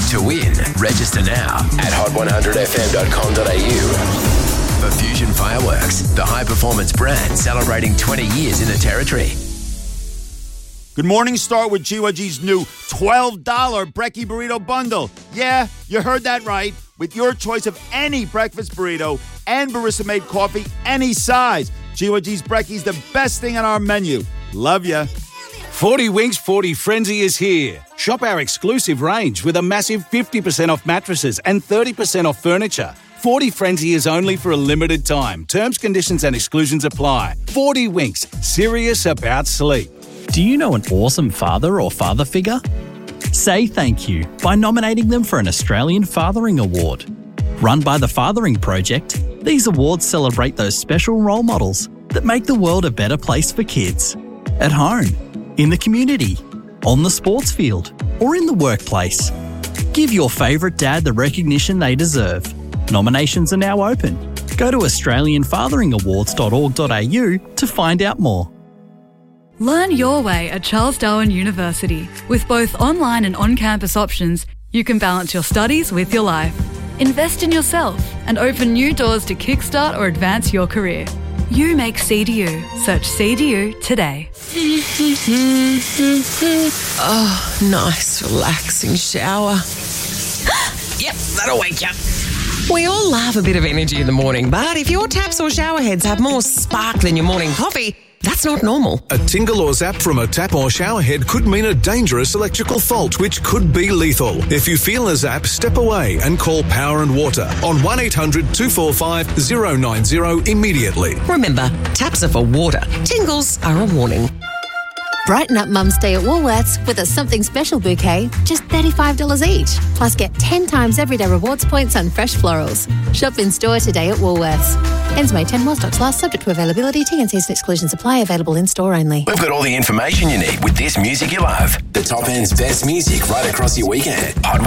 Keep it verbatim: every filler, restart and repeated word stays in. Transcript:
To win, register now at hot one hundred f m dot com dot a u. For Fusion Fireworks, the high-performance brand celebrating twenty years in the territory. Good morning, start with G Y G's new twelve dollars Brekkie Burrito Bundle. Yeah, you heard that right. With your choice of any breakfast burrito and barista-made coffee, any size. G Y G's Brekkie's the best thing on our menu. Love ya. forty Winks forty Frenzy is here. Shop our exclusive range with a massive fifty percent off mattresses and thirty percent off furniture. forty Frenzy is only for a limited time. Terms, conditions and exclusions apply. forty Winks, serious about sleep. Do you know an awesome father or father figure? Say thank you by nominating them for an Australian Fathering Award. Run by the Fathering Project, these awards celebrate those special role models that make the world a better place for kids. At home, in the community, on the sports field, or in the workplace. Give your favourite dad the recognition they deserve. Nominations are now open. Go to australian fathering awards dot org dot a u to find out more. Learn your way at Charles Darwin University. With both online and on-campus options, you can balance your studies with your life. Invest in yourself and open new doors to kickstart or advance your career. You make C D U. Search C D U today. Oh, nice, relaxing shower. Yep, that'll wake you up. We all love a bit of energy in the morning, but if your taps or shower heads have more spark than your morning coffee, that's not normal. A tingle or zap from a tap or shower head could mean a dangerous electrical fault, which could be lethal. If you feel a zap, step away and call Power and Water on one eight hundred two four five zero nine zero immediately. Remember, taps are for water. Tingles are a warning. Brighten up Mum's Day at Woolworths with a something special bouquet, just thirty-five dollars each. Plus get ten times everyday rewards points on fresh florals. Shop in store today at Woolworths. Ends May tenth, while stocks last, subject to availability. T and C's and exclusions apply. Available in store only. We've got all the information you need with this music you love. The top end's best music right across your weekend. Hot